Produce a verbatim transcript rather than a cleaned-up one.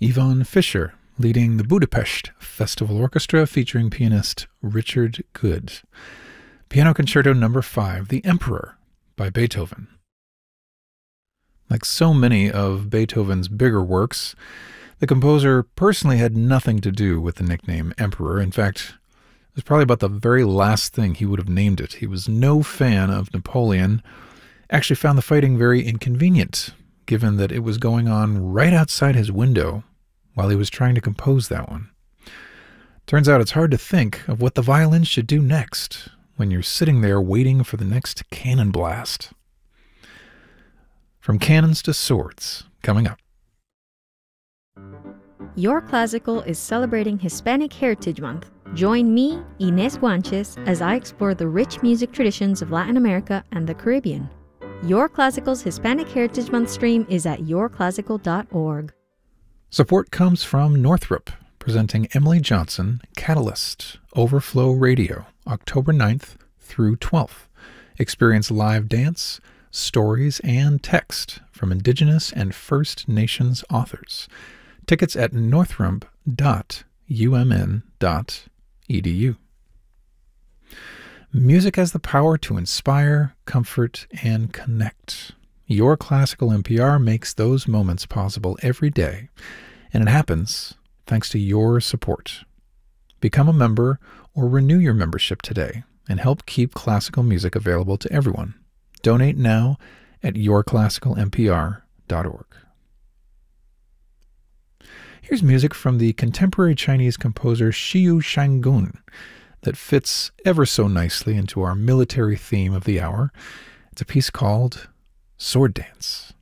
Yvonne Fischer, leading the Budapest Festival Orchestra featuring pianist Richard Good. Piano Concerto Number five, The Emperor, by Beethoven. Like so many of Beethoven's bigger works, the composer personally had nothing to do with the nickname Emperor. In fact, it was probably about the very last thing he would have named it. He was no fan of Napoleon, actually found the fighting very inconvenient, given that it was going on right outside his window while he was trying to compose that one. Turns out it's hard to think of what the violin should do next when you're sitting there waiting for the next cannon blast. From Cannons to Swords, coming up. Your Classical is celebrating Hispanic Heritage Month. Join me, Inés Guanches, as I explore the rich music traditions of Latin America and the Caribbean. Your Classical's Hispanic Heritage Month stream is at your classical dot org. Support comes from Northrop, presenting Emily Johnson, Catalyst, Overflow Radio, October ninth through twelfth. Experience live dance, stories, and text from Indigenous and First Nations authors. Tickets at northrop dot u m n dot e d u. Music has the power to inspire, comfort, and connect. Your Classical N P R makes those moments possible every day, and it happens thanks to your support. Become a member or renew your membership today and help keep classical music available to everyone. Donate now at your classical n p r dot org. Here's music from the contemporary Chinese composer Xiu Shangun that fits ever so nicely into our military theme of the hour. It's a piece called Sword Dance.